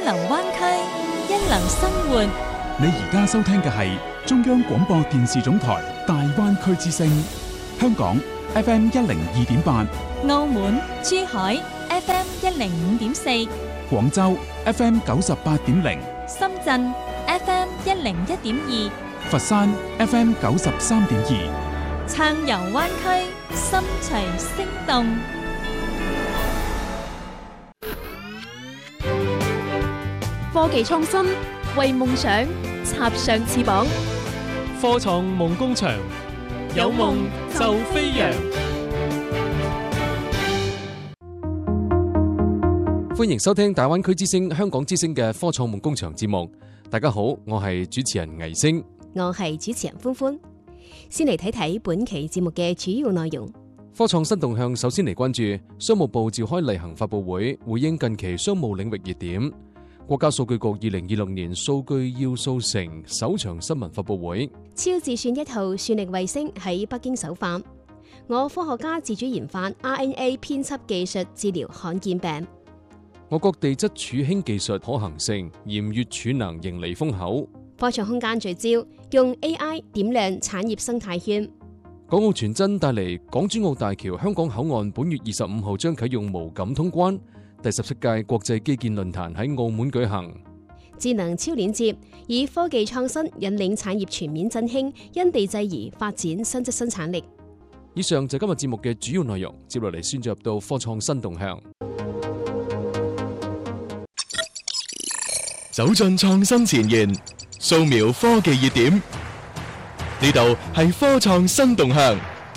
流灣區，一流生活。 你而家收聽嘅係中央廣播電視總台大灣區之聲，香港 FM 102.8， 澳門、珠海 FM 105.4， 廣州 FM 98.0， 深圳 FM 101.2， 佛山 FM 93.2， 暢遊灣區，心隨聲動。 科技創新，為夢想插上翅膀。 科創夢工場，有夢就飛揚。 歡迎收聽大灣區之聲、香港之聲嘅科創夢工場節目。大家好，我係主持人倪星， 我係主持人歡歡。先嚟睇睇本期節目嘅主要內容。 科創新動向，首先嚟關注商務部召開例行發佈會，回應近期商務領域熱點。國家數據局2026年數據要素城首場新聞發佈會。 超自算1號算力衛星喺北京首發。我科學家自主研發 RNA 編輯技術治療罕見病。 我國地質儲氫技術可行性，鹽乙儲能迎嚟風口。 科創空間聚焦，用 AI 點亮產業生態圈。 港澳傳真帶嚟港珠澳大橋香港口岸本月25號將啟用無感通關。第17屆國際基建論壇喺澳門舉行。 智能超鏈接，以科技創新引領產業全面振興，因地制宜發展新質生產力。 以上就今日節目嘅主要內容，接落嚟先進入到科創新動向。 走進創新前沿，掃描科技熱點，呢度係科創新動向。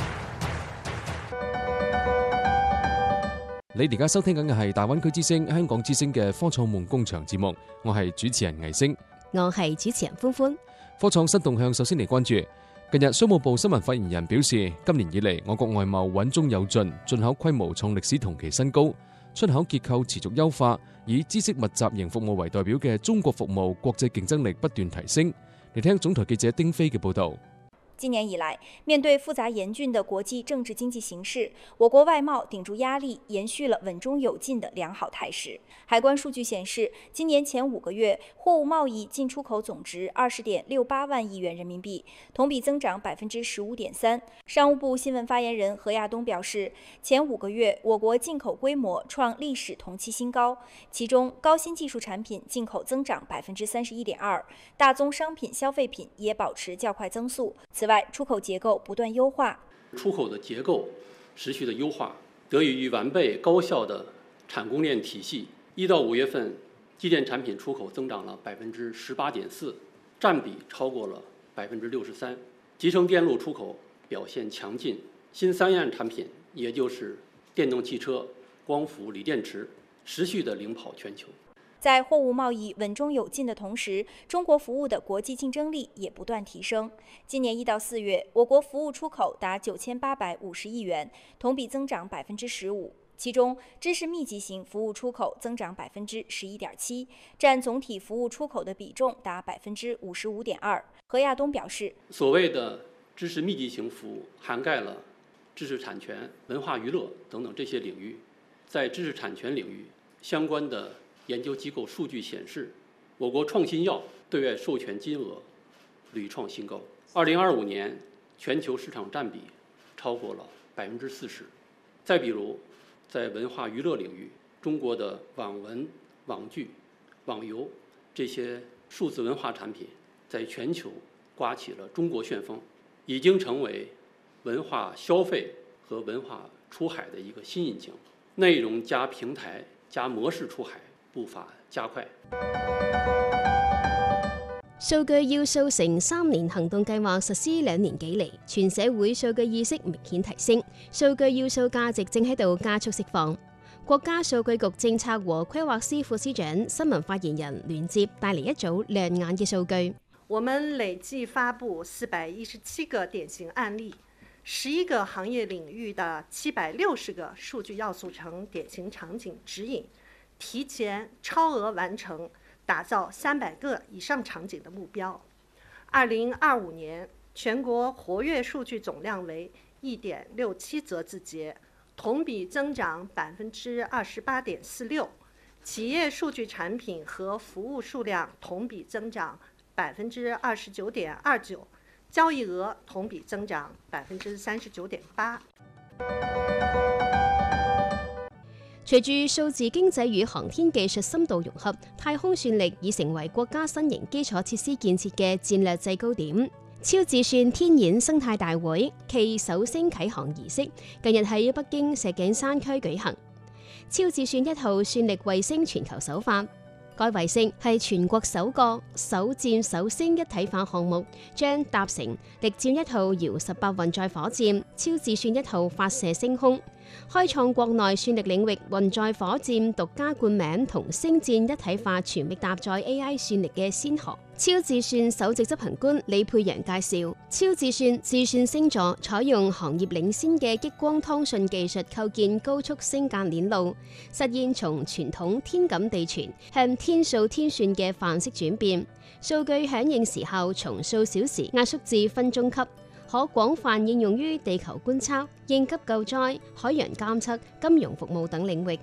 你而家收聽緊嘅係大灣區之聲、香港之聲嘅科創夢工場節目，我係主持人倪星， 我係主持人歡歡。 科創新動向，首先嚟關注近日商務部新聞發言人表示，今年以嚟我國外貿穩中有進，進口規模創歷史同期新高，出口結構持續優化，以知識密集型服務為代表嘅中國服務國際競爭力不斷提升。嚟聽總台記者丁飛嘅報道。 今年以來，面對複雜嚴峻的國際政治經濟形勢，我國外貿頂住壓力，延續了穩中有進的良好態勢。海關數據顯示，今年前5個月，貨物貿易進出口總值20.68萬億元人民幣，同比增長15.3%。商務部新聞發言人何亞東表示，前5個月，我國進口規模創歷史同期新高，其中高新技術產品進口增長31.2%，大宗商品消費品也保持較快增速。此外，出口結構不斷優化， 出口的結構持續的優化，得益於完備高效的產供鏈體系。1到5月份，機電產品出口增長了18.4%，佔比超過了63%。集成電路出口表現強勁，新三樣產品，也就是電動汽車、光伏、鋰電池，持續的領跑全球。 在貨物貿易穩中有進的同時，中國服務的國際競爭力也不斷提升。今年1到4月，我國服務出口達9850億元，同比增長15%。其中，知識密集型服務出口增長11.7%，佔總體服務出口的比重達55.2%。何亞東表示， 所謂的知識密集型服務涵蓋了知識產權、文化娛樂等等這些領域。在知識產權領域，相關的研究機構數據顯示，我國創新藥對外授權金額屢創新高。2025年全球市場佔比超過了40%。再比如，在文化娛樂領域，中國的網文、網劇、網遊這些數字文化產品，在全球颳起了中國旋風，已經成為文化消費和文化出海的一個新引擎。內容加平台加模式出海步伐加快。 數據要素城3年行動計劃實施2年幾嚟，全社會數據意識明顯提升，數據要素價值正喺度加速釋放。國家數據局政策和規劃司副司長、新聞發言人聯接帶嚟一組亮眼嘅數據。 我們累計發布417個典型案例，11個行業領域的760個數據要素城典型場景指引，提前超額完成打造300個以上場景的目標。2025年全國活躍數據總量為1.67則字節，同比增長28.46%， 企业数据产品和服务数量同比增长29.29%，交易额同比增长39.8%。 隨住數字經濟與航天技術深度融合，太空算力已成為國家新型基礎設施建設嘅戰略制高點。超自算天然生態大會暨首星啟航儀式近日喺北京石景山區舉行。超自算1號算力衛星全球首發，該衛星係全國首個首箭首星一體化項目，將搭乘力佔1號遙18運載火箭超自算1號發射升空，開創國內算力領域運載火箭獨家冠名同星戰一體化全域搭載 AI 算力嘅先河。超自算首席執行官李佩陽介紹，超自算自算星座採用行業領先嘅激光通訊技術構建高速星間鏈路，實現從傳統天感地傳向天數天算嘅範式轉變，數據響應時效從數小時壓縮至分鐘級，可廣泛應用於地球觀測、應急救災、海洋監測、金融服務等領域。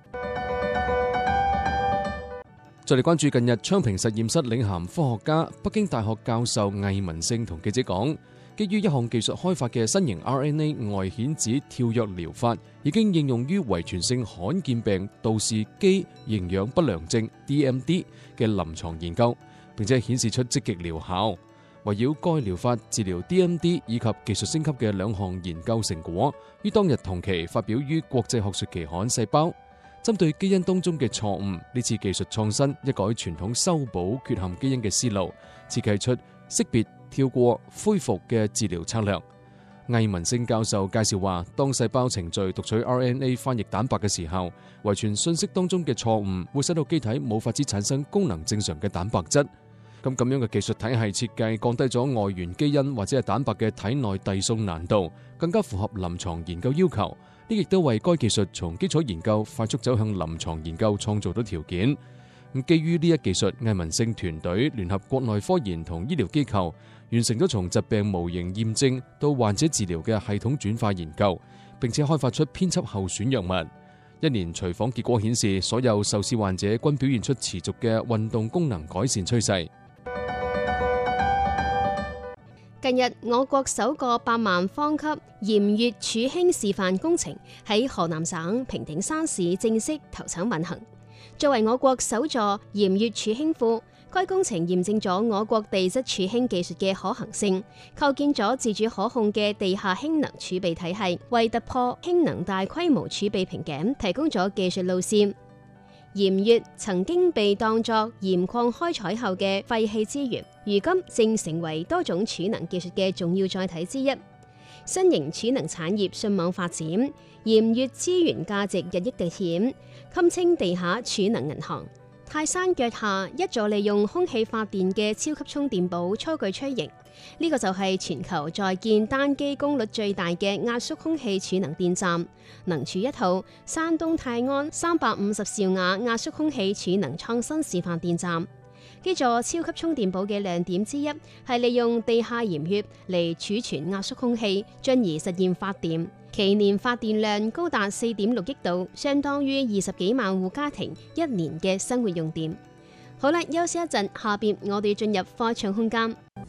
再嚟關注近日昌平實驗室領銜科學家、北京大學教授魏文勝同記者講，基於一項技術開發嘅新型 RNA 外顯子跳躍療法已經應用於遺傳性罕見病杜氏肌營養不良症 DMD 嘅臨床研究，並且顯示出積極療效。圍繞該療法治療 DMD 以及技術升級嘅兩項研究成果，於當日同期發表於國際學術期刊《細胞》。針對基因當中嘅錯誤，呢次技術創新一改傳統修補缺陷基因嘅思路，設計出識別、跳過、恢復嘅治療策略。魏文勝教授介紹話，當細胞程序讀取 RNA 翻譯蛋白嘅時候，遺傳信息當中嘅錯誤會使到機體冇法子產生功能正常嘅蛋白質。咁樣嘅技術體系設計降低咗外源基因或者係蛋白嘅體內遞送難度，更加符合臨床研究要求。呢亦都為該技術從基礎研究快速走向臨床研究創造咗條件。基於呢一技術，魏文勝團隊聯合國內科研同醫療機構，完成咗從疾病模型驗證到患者治療嘅系統轉化研究，並且開發出編輯候選藥物。1年隨訪結果顯示，所有受試患者均表現出持續嘅運動功能改善趨勢。 近日，我國首個8萬方級鹽乙儲氫示範工程喺河南省平頂山市正式投產運行。作為我國首座鹽乙儲氫庫，該工程驗證咗我國地質儲氫技術嘅可行性，構建咗自主可控嘅地下氫能儲備體系，為突破氫能大規模儲備瓶頸提供咗技術路線。鹽乙曾經被當作鹽礦開採後嘅廢棄資源，如今正成為多種儲能技術嘅重要載體之一。新型儲能產業迅猛發展，鹽乙資源價值日益凸顯，堪稱地下儲能銀行。泰山腳下一座利用空氣發電嘅超級充電寶初具雛形，呢個就係全球在建單機功率最大嘅壓縮空氣儲能電站，能儲1號山東泰安350兆瓦壓縮空氣儲能創新示範電站。呢座超級充電寶嘅亮點之一係利用地下鹽穴嚟儲存壓縮空氣，進而實現發電。其年發電量高達4.6億度，相當於20幾萬戶家庭1年嘅生活用電。好啦，休息一陣，下邊我哋進入科創空間。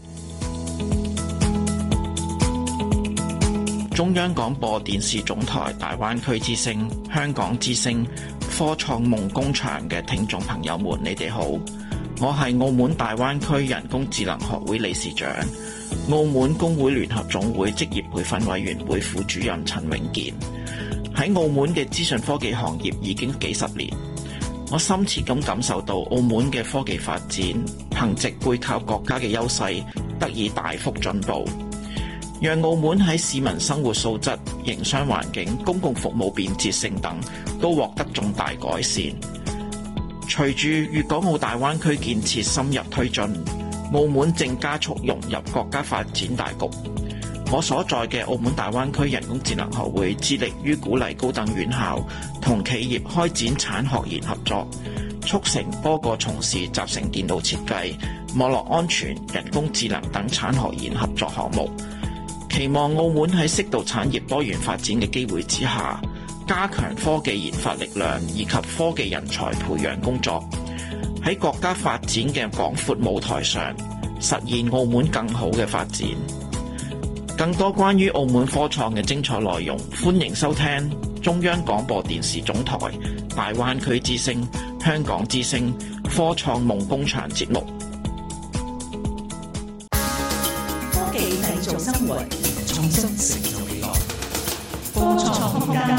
中央廣播電視總台大灣區之聲、香港之聲、科創夢工場嘅聽眾朋友們，你哋好，我係澳門大灣區人工智能學會理事長、澳門工會聯合總會職業培訓委員會副主任陳永健。喺澳門嘅資訊科技行業已經幾十年，我深切咁感受到澳門嘅科技發展，憑藉背靠國家嘅優勢，得以大幅進步，讓澳門喺市民生活素質、營商環境、公共服務便捷性等都獲得重大改善。隨住粵港澳大灣區建設深入推進，澳門正加速融入國家發展大局。我所在嘅澳門大灣區人工智能學會致力於鼓勵高等院校同企業開展產學研合作，促成多個從事集成電腦設計、網絡安全、人工智能等產學研合作項目。期望澳門喺適度產業多元發展嘅機會之下， 加強科技研發力量以及科技人才培養工作，喺國家發展嘅廣闊舞台上，實現澳門更好嘅發展。更多關於澳門科創嘅精彩內容，歡迎收聽中央廣播電視總台大灣區之聲、香港之聲科創夢工場節目。 科技製造生活，創新成就未來。科創空間。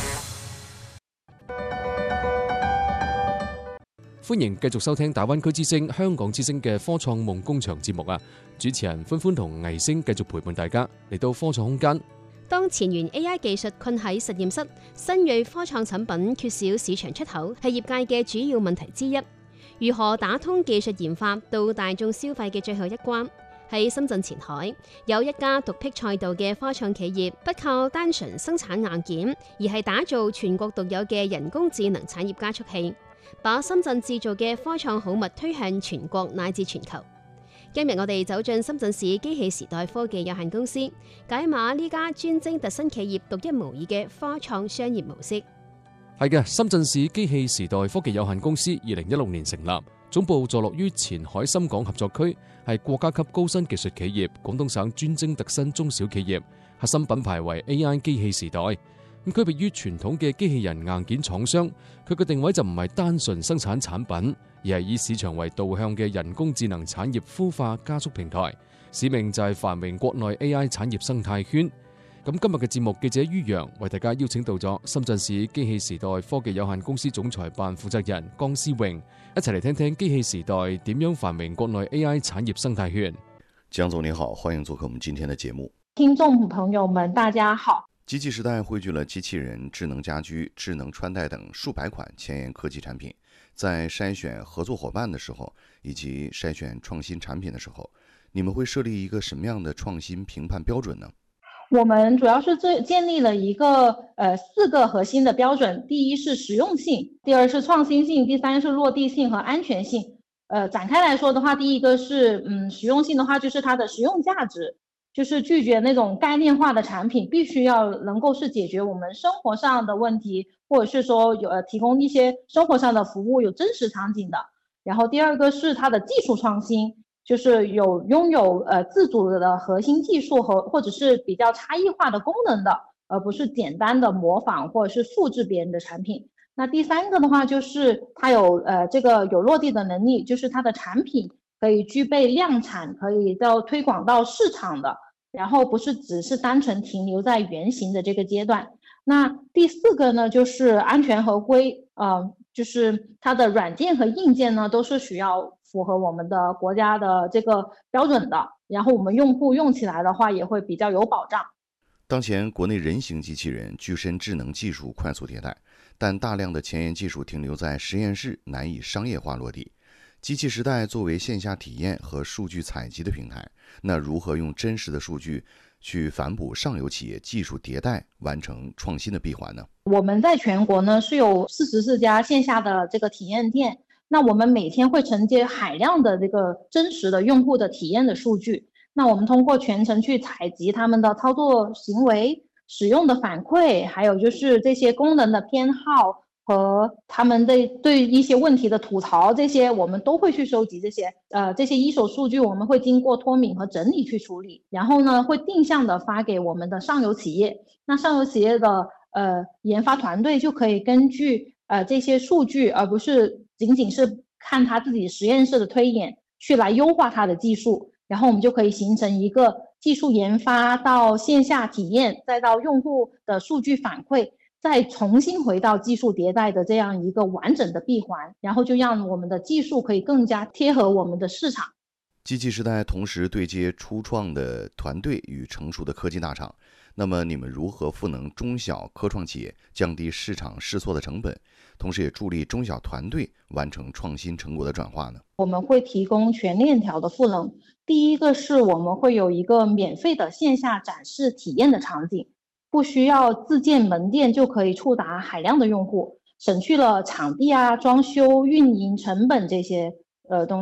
歡迎繼續收聽大灣區之聲、香港之聲嘅科創夢工場節目啊！主持人歡歡同藝星繼續陪伴大家嚟到科創空間。 當前沿 AI 技術困喺實驗室，新鋭科創產品缺少市場出口，係業界嘅主要問題之一。如何打通技術研發到大眾消費嘅最後一關？喺深圳前海有一家獨辟賽道嘅科創企業，不靠單純生產硬件，而係打造全國獨有嘅人工智能產業加速器，把深圳製造嘅科創好物推向全國乃至全球。今日我哋走進深圳市機器時代科技有限公司，解碼呢家專精特新企業獨一無二嘅科創商業模式。 係嘅，深圳市機器時代科技有限公司2016年成立，總部坐落於前海深港合作區，係國家級高新技術企業，廣東省專精特新中小企業，核心品牌為 AI 機器時代。咁區別於傳統嘅機器人硬件廠商，佢嘅定位就唔係單純生產產品，而係以市場為導向嘅人工智能產業孵化加速平台，使命就係繁榮國內 AI 產業生態圈。咁今日嘅節目，記者于洋為大家邀請到咗深圳市機器時代科技有限公司總裁辦負責人江思穎，一齊嚟聽聽機器時代點樣繁榮國內 AI 產業生態圈。 江總你好，歡迎做客我們今天的節目。 聽眾朋友們大家好。 機器時代匯聚了機器人、智能家居、智能穿戴等數百款前沿科技產品，在篩選合作夥伴的時候，以及篩選創新產品的時候，你們會設立一個什麼樣的創新評判標準呢？ 我們主要是建立了一個4個核心的標準，第一是實用性，第二是創新性，第三是落地性和安全性。展開來說的話，第一個是實用性的話，就是它的實用價值，就是拒絕那種概念化的產品，必須要能夠是解決我們生活上的問題，或者是說提供一些生活上的服務，有真實場景的。然後第二個是它的技術創新，就是擁有自主的核心技術和或者是比較差異化的功能的，而不是簡單的模仿或者是複製別人的產品。那第三個的話就是它有這個有落地的能力，就是它的產品可以具備量產，可以到推廣到市場的，然後不是只是單純停留在原型的這個階段。那第四個呢就是安全合規，就是它的軟件和硬件呢都是需要符合我們的國家的這個標準的，然後我們用戶用起來的話也會比較有保障。 當前國內人形機器人具身智能技術快速迭代，但大量的前沿技術停留在實驗室，難以商業化落地。機器時代作為線下體驗和數據採集的平台，那如何用真實的數據去反哺上游企業技術迭代，完成創新的閉環呢？ 我們在全國呢是有44家線下的這個體驗店，那我們每天會承接海量的這個真實的用戶的體驗的數據，那我們通過全程去採集他們的操作行為、使用的反饋，還有就是這些功能的偏好和他們的對一些問題的吐槽，這些我們都會去收集這些一手數據，我們會經過脫敏和整理去處理，然後呢會定向的發給我們的上游企業，那上游企業的研發團隊就可以根據這些數據，而不是僅僅是看他自己實驗室的推演去來優化他的技術，然後我們就可以形成一個技術研發到線下體驗，再到用戶的數據反饋，再重新回到技術迭代的這樣一個完整的閉環，然後就讓我們的技術可以更加貼合我們的市場。 機器時代同時對接初創的團隊與成熟的科技大廠，那麼你們如何賦能中小科創企業降低市場試錯的成本，同時也助力中小團隊完成創新成果的轉化呢？ 我們會提供全鏈條的賦能。第一個是我們會有一個免費的線下展示體驗的場景，不需要自建門店就可以觸達海量的用戶，省去了場地啊、裝修、運營成本這些東西。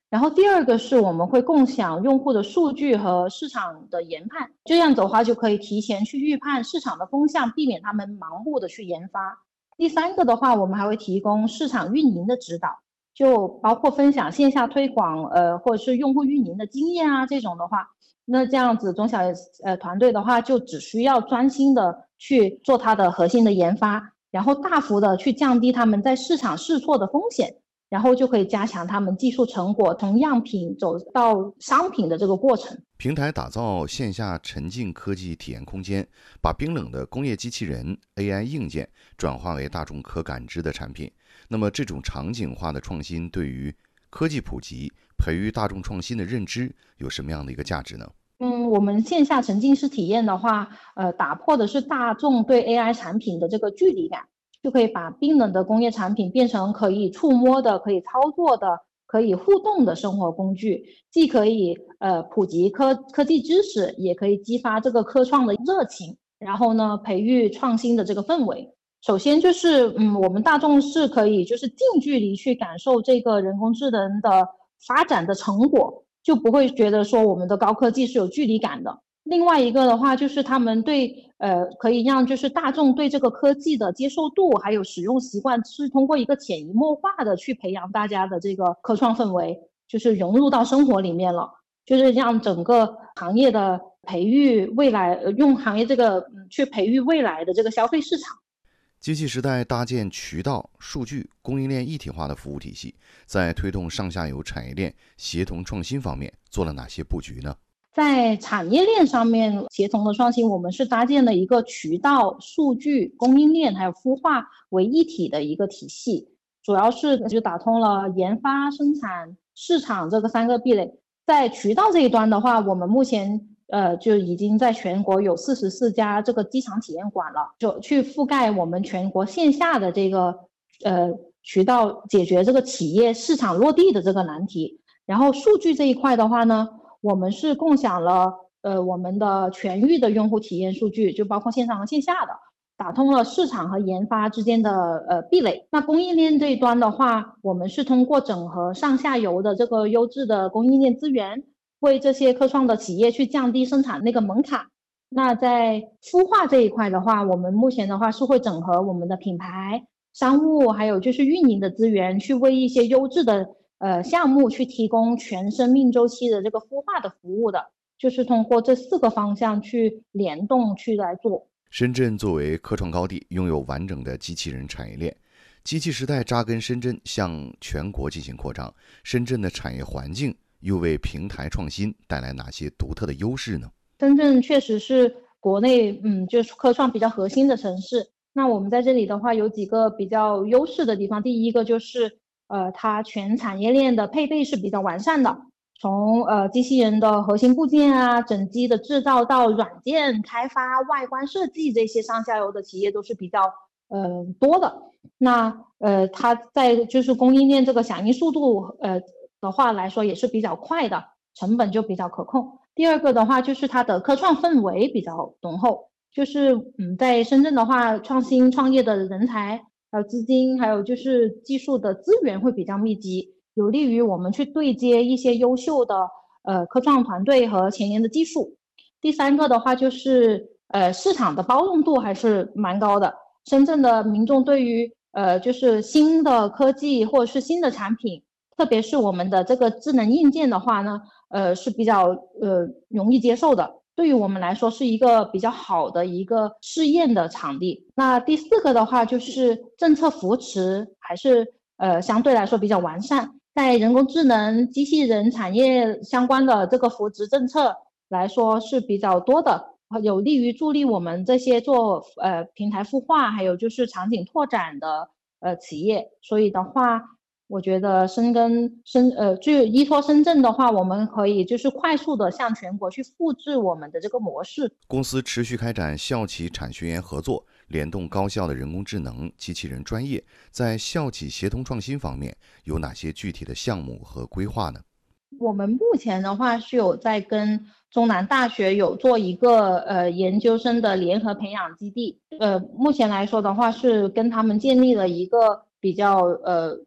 然后第二个是我们会共享用户的数据和市场的研判，这样子的话就可以提前去预判市场的风向，避免他们盲目的去研发。第三个的话，我们还会提供市场运营的指导，就包括分享线下推广或者是用户运营的经验啊，这种的话，那这样子中小团队的话就只需要专心的去做它的核心的研发，然后大幅的去降低他们在市场试错的风险，然后就可以加强他们技术成果从样品走到商品的这个过程。 平台打造线下沉浸科技体验空间，把冰冷的工业机器人 AI 硬件转化为大众可感知的产品。那么这种场景化的创新对于科技普及、培育大众创新的认知有什么样的一个价值呢？ 我们线下沉浸式体验的话，打破的是大众对 AI 产品的这个距离感，就可以把冰冷的工业产品变成可以触摸的、可以操作的、可以互动的生活工具，既可以普及科技知识，也可以激发这个科创的热情，然后呢，培育创新的这个氛围。首先就是我们大众是可以就是近距离去感受这个人工智能的发展的成果，就不会觉得说我们的高科技是有距离感的。另外一个的话就是他们对可以让就是大众对这个科技的接受度还有使用习惯是通过一个潜移默化的去培养大家的这个科创氛围，就是融入到生活里面了，就是让整个行业的培育未来用行业这个去培育未来的这个消费市场。 机器时代搭建渠道、数据、供应链一体化的服务体系，在推动上下游产业链协同创新方面做了哪些布局呢？ 在产业链上面协同的创新，我们是搭建了一个渠道、数据、供应链还有孵化为一体的一个体系，主要是就打通了研发、生产、市场这个3个壁垒。在渠道这一端的话，我们目前就已经在全国有44家这个机场体验馆了，就去覆盖我们全国线下的这个渠道，解决这个企业市场落地的这个难题。然后数据这一块的话呢，我们是共享了我们的全域的用户体验数据，就包括线上和线下的，打通了市场和研发之间的壁垒。那供应链这一端的话，我们是通过整合上下游的这个优质的供应链资源，为这些科创的企业去降低生产那个门槛。那在孵化这一块的话，我们目前的话是会整合我们的品牌、商务还有就是运营的资源，去为一些优质的项目去提供全生命周期的这个孵化的服务的，就是通过这4个方向去联动去来做。 深圳作为科创高地，拥有完整的机器人产业链。机器时代扎根深圳，向全国进行扩张。深圳的产业环境又为平台创新带来哪些独特的优势呢？ 深圳确实是国内就是科创比较核心的城市。那我们在这里的话有几个比较优势的地方。第一个就是它全产业链的配备是比较完善的，从机器人的核心部件啊、整机的制造到软件开发、外观设计，这些上下游的企业都是比较多的。那它在就是供应链这个响应速度的话来说也是比较快的，成本就比较可控。第二个的话就是它的科创氛围比较浓厚，就是在深圳的话，创新创业的人才还有资金还有就是技术的资源会比较密集，有利于我们去对接一些优秀的科创团队和前沿的技术。第三个的话就是市场的包容度还是蛮高的，深圳的民众对于就是新的科技或者是新的产品，特别是我们的这个智能硬件的话呢是比较容易接受的，对于我们来说是一个比较好的一个试验的场地。那第4个的话就是政策扶持还是相对来说比较完善，在人工智能、机器人产业相关的这个扶持政策来说是比较多的，有利于助力我们这些做平台孵化还有就是场景拓展的企业。所以的话我觉得就依托深圳的话，我们可以就是快速的向全国去复制我们的这个模式。 公司持续开展校企产学研合作，联动高校的人工智能、机器人专业，在校企协同创新方面有哪些具体的项目和规划呢？ 我们目前的话是有在跟中南大学有做一个研究生的联合培养基地，目前来说的话是跟他们建立了一个比较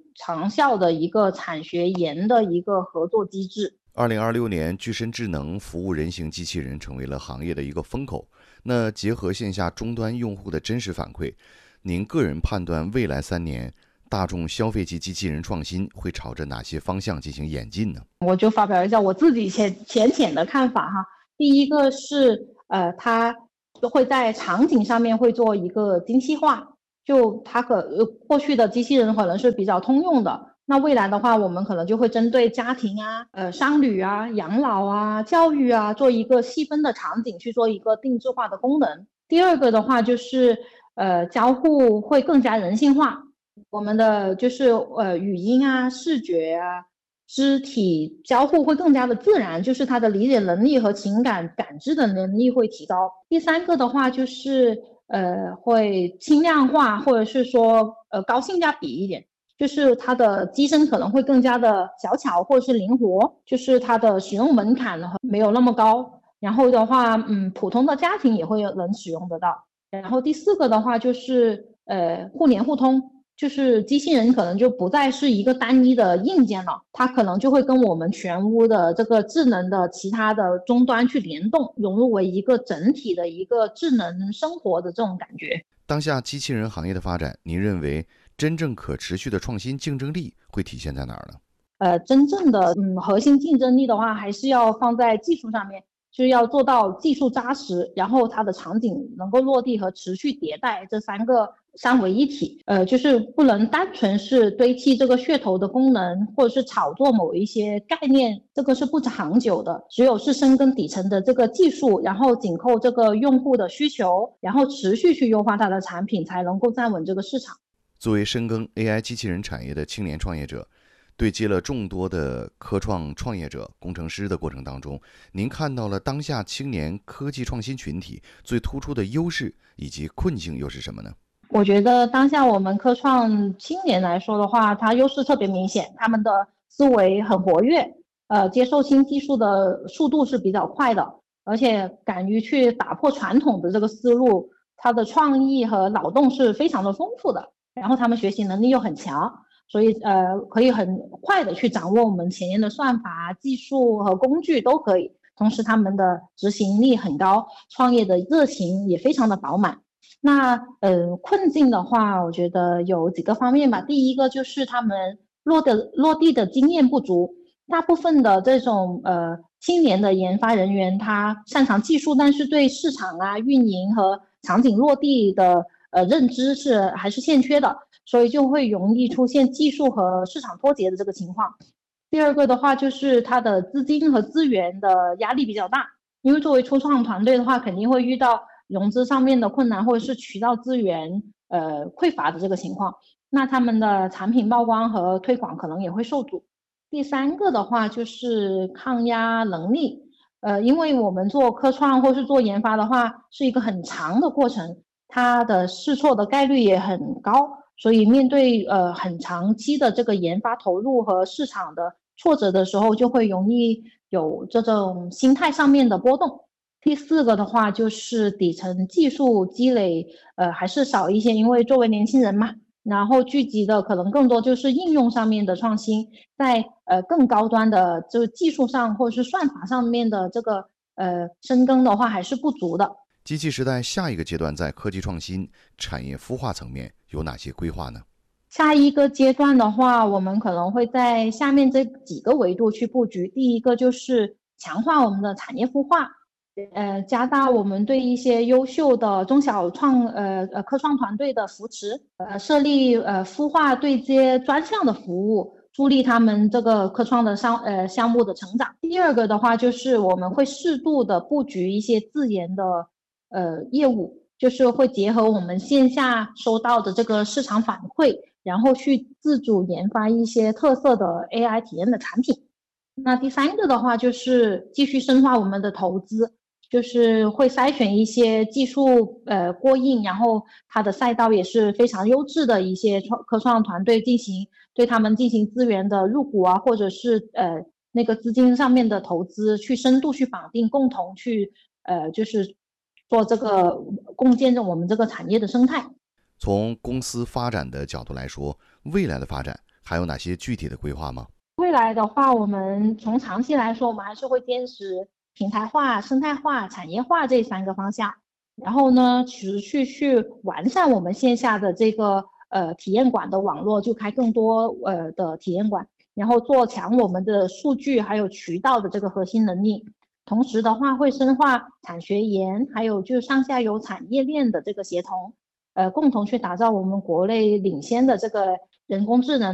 长效的一个产学研的一个合作机制。 2026年，具身智能服务人形机器人成为了行业的一个风口。那结合线下终端用户的真实反馈，您个人判断未来3年大众消费级机器人创新会朝着哪些方向进行演进呢？ 我就发表一下我自己浅的看法哈。第一个是它会在场景上面会做一个精细化，就它过去的机器人可能是比较通用的，那未来的话我们可能就会针对家庭啊、商旅啊、养老啊、教育啊做一个细分的场景去做一个定制化的功能。第二个的话就是交互会更加人性化，我们的就是语音啊、视觉啊、肢体交互会更加的自然，就是它的理解能力和情感感知的能力会提高。第三个的话就是会轻量化，或者是说高性价比一点，就是它的机身可能会更加的小巧或者是灵活，就是它的使用门槛没有那么高，然后的话普通的家庭也会能使用得到。然后第四个的话就是互联互通，就是机器人可能就不再是一个单一的硬件了，它可能就会跟我们全屋的这个智能的其他的终端去联动，融入为一个整体的一个智能生活的这种感觉。 当下机器人行业的发展，您认为真正可持续的创新竞争力会体现在哪儿呢？ 真正的核心竞争力的话，还是要放在技术上面，就是要做到技术扎实，然后它的场景能够落地和持续迭代，这三为一体。就是不能单纯是堆砌这个噱头的功能，或者是炒作某一些概念，这个是不长久的。只有是深耕底层的这个技术，然后紧扣这个用户的需求，然后持续去优化它的产品，才能够站稳这个市场。 作为深耕 AI 机器人产业的青年创业者，对接了众多的科创创业者、工程师的过程当中，您看到了当下青年科技创新群体最突出的优势以及困境又是什么呢？ 我觉得当下我们科创青年来说的话，它优势特别明显，他们的思维很活跃，接受新技术的速度是比较快的，而且敢于去打破传统的这个思路，它的创意和脑洞是非常的丰富的，然后他们学习能力又很强，所以可以很快的去掌握我们前沿的算法、技术和工具都可以，同时他们的执行力很高，创业的热情也非常的饱满。那困境的话，我觉得有几个方面吧。第一个就是他们落地的经验不足，大部分的这种青年的研发人员，他擅长技术，但是对市场啊、运营和场景落地的认知还是欠缺的，所以就会容易出现技术和市场脱节的这个情况。第二个的话，就是他的资金和资源的压力比较大，因为作为初创团队的话，肯定会遇到融资上面的困难，或者是渠道资源匮乏的这个情况，那他们的产品曝光和推广可能也会受阻。第三个的话就是抗压能力，因为我们做科创或是做研发的话是一个很长的过程，它的试错的概率也很高，所以面对很长期的这个研发投入和市场的挫折的时候，就会容易有这种心态上面的波动。第四个的话就是底层技术积累还是少一些，因为作为年轻人嘛，然后聚集的可能更多就是应用上面的创新，在更高端的就技术上或者是算法上面的这个深耕的话还是不足的。 机器时代下一个阶段在科技创新、产业孵化层面有哪些规划呢？ 下一个阶段的话，我们可能会在下面这几个维度去布局。第一个就是强化我们的产业孵化，加大我们对一些优秀的中小科创团队的扶持，设立孵化对接专项的服务，助力他们这个科创的项目的成长。第二个的话就是我们会适度的布局一些自研的业务，就是会结合我们线下收到的这个市场反馈，然后去自主研发一些特色的 AI 体验的产品。那第三个的话就是继续深化我们的投资，就是会筛选一些技术过硬，然后它的赛道也是非常优质的一些科创团队，对他们进行资源的入股啊，或者是那个资金上面的投资，去深度去绑定，共同去就是做这个共建我们这个产业的生态。 从公司发展的角度来说，未来的发展还有哪些具体的规划吗？ 未来的话，我们从长期来说，我们还是会坚持平台化、生态化、产业化这3个方向，然后呢，持续去完善我们线下的这个体验馆的网络，就开更多的体验馆，然后做强我们的数据还有渠道的这个核心能力。同时的话，会深化产学研还有就上下游产业链的这个协同，共同去打造我们国内领先的这个人工智能